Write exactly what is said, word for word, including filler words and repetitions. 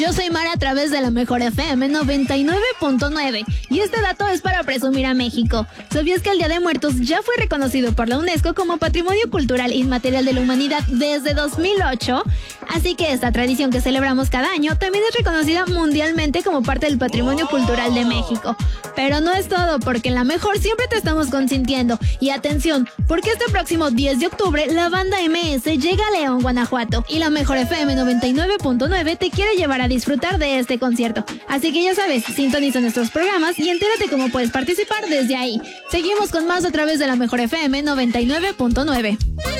Yo soy Mara a través de la Mejor F M noventa y nueve punto nueve y este dato es para presumir a México. ¿Sabías que el Día de Muertos ya fue reconocido por la UNESCO como Patrimonio Cultural Inmaterial de la Humanidad desde dos mil ocho? Así que esta tradición que celebramos cada año también es reconocida mundialmente como parte del patrimonio cultural de México. Pero no es todo, porque en la Mejor siempre te estamos consintiendo. Y atención, porque este próximo diez de octubre la banda M S llega a León, Guanajuato, y la Mejor F M noventa y nueve punto nueve te quiere llevar a disfrutar de este concierto. Así que ya sabes, sintoniza nuestros programas y entérate cómo puedes participar desde ahí. Seguimos con más a través de la Mejor F M noventa y nueve punto nueve.